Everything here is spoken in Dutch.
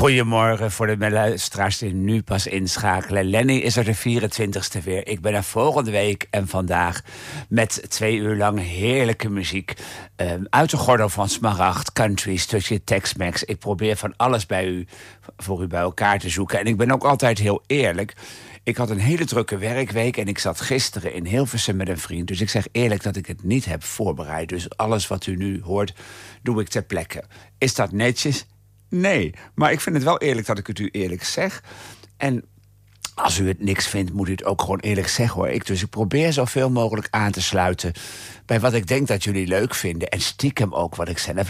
Goedemorgen voor de luisteraars die nu pas inschakelen. Lenny is er de 24e weer. Ik ben er volgende week en vandaag met 2 uur lang heerlijke muziek. Uit de gordel van Smaragd, country, stukje Tex-Mex. Ik probeer van alles voor u bij elkaar te zoeken. En ik ben ook altijd heel eerlijk. Ik had een hele drukke werkweek en ik zat gisteren in Hilversum met een vriend. Dus ik zeg eerlijk dat ik het niet heb voorbereid. Dus alles wat u nu hoort, doe ik ter plekke. Is dat netjes? Nee, maar ik vind het wel eerlijk dat ik het u eerlijk zeg. En als u het niks vindt, moet u het ook gewoon eerlijk zeggen, hoor. Dus ik probeer zoveel mogelijk aan te sluiten bij wat ik denk dat jullie leuk vinden. En stiekem ook wat ik zelf